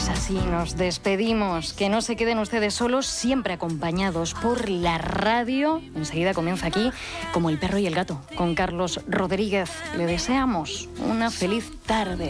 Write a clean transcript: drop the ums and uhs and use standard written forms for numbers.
Pues así nos despedimos. Que no se queden ustedes solos, siempre acompañados por la radio. Enseguida comienza aquí Como el perro y el gato, con Carlos Rodríguez. Le deseamos una feliz tarde.